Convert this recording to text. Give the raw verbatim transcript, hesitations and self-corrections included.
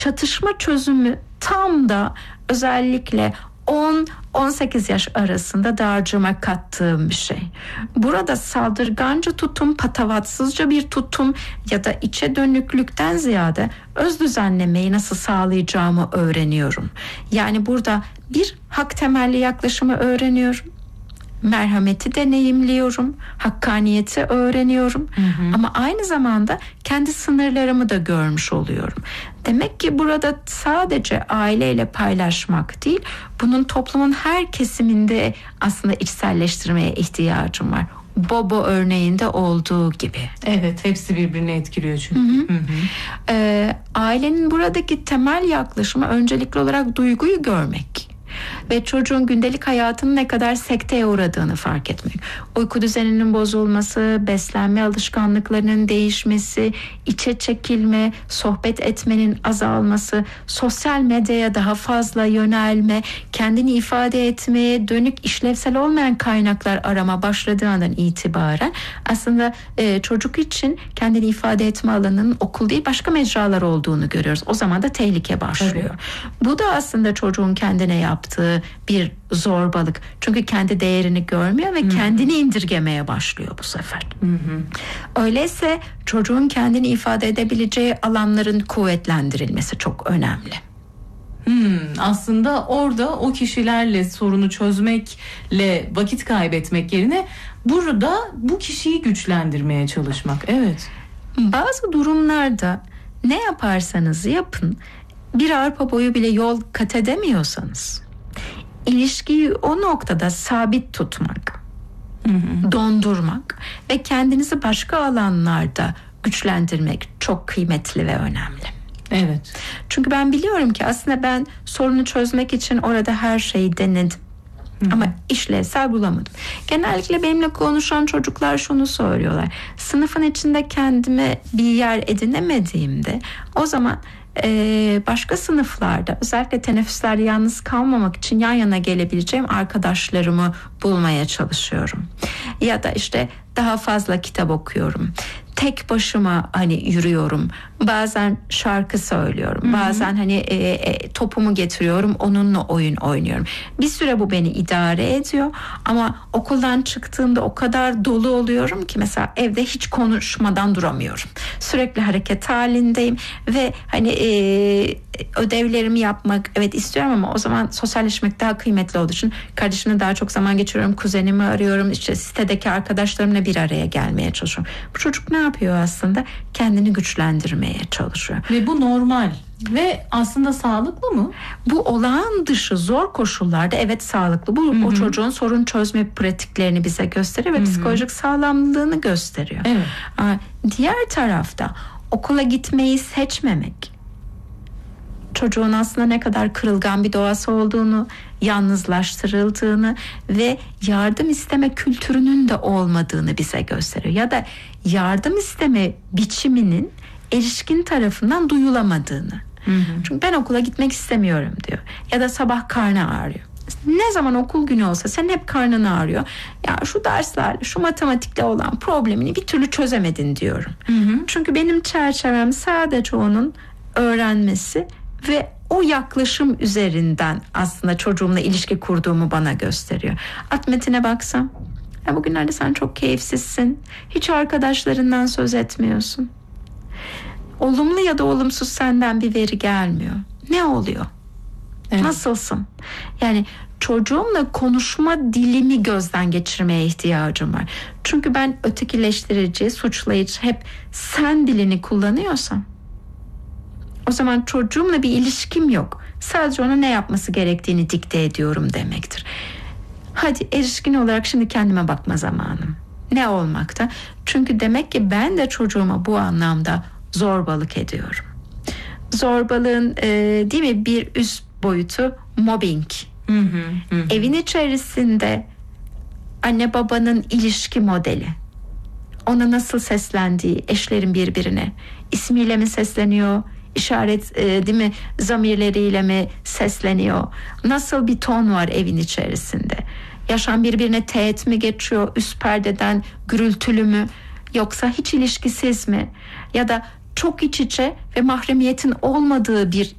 çatışma çözümü tam da özellikle on on sekiz yaş arasında dağarcığıma kattığım bir şey. Burada saldırganca tutum, patavatsızca bir tutum ya da içe dönüklükten ziyade öz düzenlemeyi nasıl sağlayacağımı öğreniyorum. Yani burada bir hak temelli yaklaşımı öğreniyorum. Merhameti deneyimliyorum, hakkaniyeti öğreniyorum, hı hı. ama aynı zamanda kendi sınırlarımı da görmüş oluyorum. Demek ki burada sadece aileyle paylaşmak değil, bunun toplumun her kesiminde aslında içselleştirmeye ihtiyacım var. Bobo örneğinde olduğu gibi. Evet, hepsi birbirini etkiliyor çünkü. Hı hı. Hı hı. Ee, ailenin buradaki temel yaklaşımı öncelikli olarak duyguyu görmek. Ve çocuğun gündelik hayatının ne kadar sekteye uğradığını fark etmek. Uyku düzeninin bozulması, beslenme alışkanlıklarının değişmesi, içe çekilme, sohbet etmenin azalması, sosyal medyaya daha fazla yönelme, kendini ifade etmeye dönük işlevsel olmayan kaynaklar arama başladığı andan itibaren aslında e, çocuk için kendini ifade etme alanının okul değil başka mecralar olduğunu görüyoruz. O zaman da tehlike başlıyor. Evet. Bu da aslında çocuğun kendine yaptığı bir zorbalık. Çünkü kendi değerini görmüyor ve Hı-hı. kendini indirgemeye başlıyor bu sefer. Hı-hı. Öyleyse çocuğun kendini ifade edebileceği alanların kuvvetlendirilmesi çok önemli. Hmm, aslında orada o kişilerle sorunu çözmekle vakit kaybetmek yerine burada bu kişiyi güçlendirmeye çalışmak. Evet. Bazı durumlarda ne yaparsanız yapın bir arpa boyu bile yol kat edemiyorsanız İlişkiyi o noktada sabit tutmak, hı hı. dondurmak ve kendinizi başka alanlarda güçlendirmek çok kıymetli ve önemli. Evet. Çünkü ben biliyorum ki aslında ben sorunu çözmek için orada her şeyi denedim. Hı hı. Ama işlevsel bulamadım. Genellikle benimle konuşan çocuklar şunu söylüyorlar. Sınıfın içinde kendime bir yer edinemediğimde o zaman Ee, başka sınıflarda özellikle teneffüslerde yalnız kalmamak için yan yana gelebileceğim arkadaşlarımı bulmaya çalışıyorum. Ya da işte daha fazla kitap okuyorum. Tek başıma hani yürüyorum. Bazen şarkı söylüyorum. Hı-hı. Bazen hani e, e, topumu getiriyorum. Onunla oyun oynuyorum. Bir süre bu beni idare ediyor. Ama okuldan çıktığımda o kadar dolu oluyorum ki mesela evde hiç konuşmadan duramıyorum. Sürekli hareket halindeyim ve hani e, ödevlerimi yapmak evet istiyorum ama o zaman sosyalleşmek daha kıymetli olduğu için kardeşimle daha çok zaman geçiriyorum. Kuzenimi arıyorum. İşte sitedeki arkadaşlarımla bir araya gelmeye çalışıyorum. Bu çocuk ne yapıyor aslında? Kendini güçlendirmeye çalışıyor. Ve bu normal ve aslında sağlıklı mı? Bu olağan dışı zor koşullarda evet sağlıklı. Bu Hı-hı. o çocuğun sorun çözme pratiklerini bize gösteriyor ve Hı-hı. psikolojik sağlamlığını gösteriyor. Evet. Diğer tarafta okula gitmeyi seçmemek, çocuğun aslında ne kadar kırılgan bir doğası olduğunu, yalnızlaştırıldığını ve yardım isteme kültürünün de olmadığını bize gösteriyor. Ya da yardım isteme biçiminin erişkin tarafından duyulamadığını. Hı hı. Çünkü ben okula gitmek istemiyorum diyor. Ya da sabah karnı ağrıyor. Ne zaman okul günü olsa senin hep karnın ağrıyor. Ya şu derslerle, şu matematikle olan problemini bir türlü çözemedin diyorum. Hı hı. Çünkü benim çerçevem sadece onun öğrenmesi ve o yaklaşım üzerinden aslında çocuğumla ilişki kurduğumu bana gösteriyor. At metine baksam, ya bugünlerde sen çok keyifsizsin. Hiç arkadaşlarından söz etmiyorsun. Olumlu ya da olumsuz senden bir veri gelmiyor. Ne oluyor? Evet. Nasılsın? Yani çocuğumla konuşma dilimi gözden geçirmeye ihtiyacım var. Çünkü ben ötekileştirici, suçlayıcı hep sen dilini kullanıyorsam o zaman çocuğumla bir ilişkim yok. Sadece ona ne yapması gerektiğini dikte ediyorum demektir. Hadi erişkin olarak şimdi kendime bakma zamanım. Ne olmakta? Çünkü demek ki ben de çocuğuma bu anlamda zorbalık ediyorum. Zorbalığın e, değil mi bir üst boyutu mobbing. Hı hı, hı. Evin içerisinde anne babanın ilişki modeli. Ona nasıl seslendiği, eşlerin birbirine ismiyle mi sesleniyor? İşaret e, değil mi zamirleriyle mi sesleniyor? Nasıl bir ton var evin içerisinde? Yaşam birbirine teğet mi geçiyor? Üst perdeden gürültülü mü? Yoksa hiç ilişkisiz mi? Ya da çok iç içe ve mahremiyetin olmadığı bir